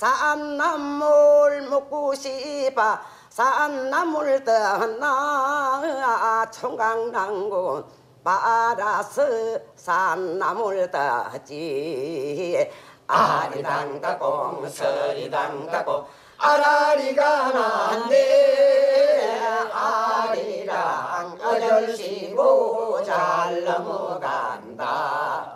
산나물 먹고 싶어 산나물 떠나 총각난군 빨아서 산나물 떠지 아리랑가공 서리랑가공 아라리가 난데 아리랑 어절시고 잘 넘어가